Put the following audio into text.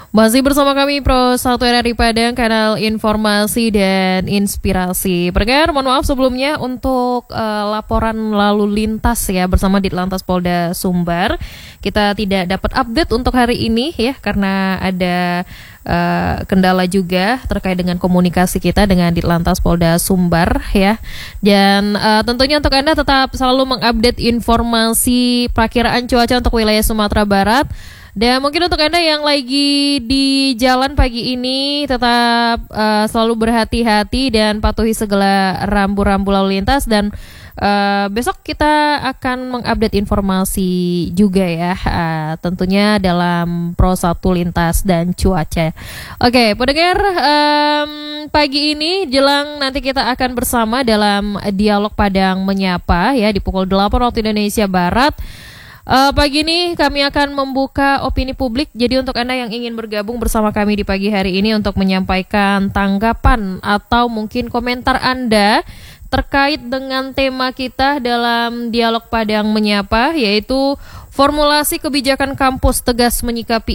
Masih bersama kami Pro 1 RRI Padang, kanal informasi dan inspirasi. Pendengar, mohon maaf sebelumnya untuk laporan lalu lintas ya bersama Ditlantas Polda Sumbar. Kita tidak dapat update untuk hari ini ya karena ada kendala juga terkait dengan komunikasi kita dengan Ditlantas Polda Sumbar ya. Dan tentunya untuk Anda tetap selalu mengupdate informasi perakiraan cuaca untuk wilayah Sumatera Barat. Dan mungkin untuk Anda yang lagi di jalan pagi ini tetap selalu berhati-hati dan patuhi segala rambu-rambu lalu lintas. Dan besok kita akan mengupdate informasi juga ya, tentunya dalam Pro 1 Lintas dan Cuaca. Oke, pendengar, pagi ini jelang nanti kita akan bersama dalam Dialog Padang Menyapa ya di pukul 8 waktu Indonesia Barat. Pagi ini kami akan membuka opini publik. Jadi untuk Anda yang ingin bergabung bersama kami di pagi hari ini untuk menyampaikan tanggapan atau mungkin komentar Anda terkait dengan tema kita dalam Dialog Padang Menyapa, yaitu formulasi kebijakan kampus tegas menyikapi